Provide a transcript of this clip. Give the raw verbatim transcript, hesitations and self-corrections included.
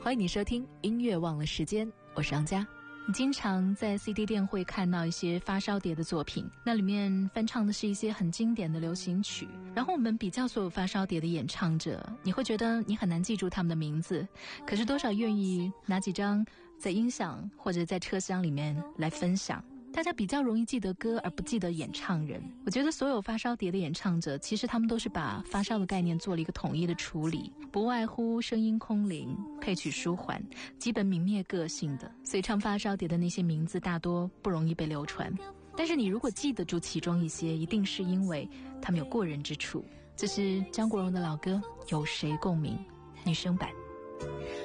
欢迎你收听音乐忘了时间，我是杨佳。你经常在 C D 店会看到一些发烧碟的作品，那里面翻唱的是一些很经典的流行曲，然后我们比较所有发烧碟的演唱者，你会觉得你很难记住他们的名字，可是多少愿意拿几张在音响或者在车厢里面来分享。大家比较容易记得歌而不记得演唱人。我觉得所有发烧碟的演唱者，其实他们都是把发烧的概念做了一个统一的处理，不外乎声音空灵，配曲舒缓，基本泯灭个性的，所以唱发烧碟的那些名字大多不容易被流传。但是你如果记得住其中一些，一定是因为他们有过人之处。这是张国荣的老歌《有谁共鸣》女生版。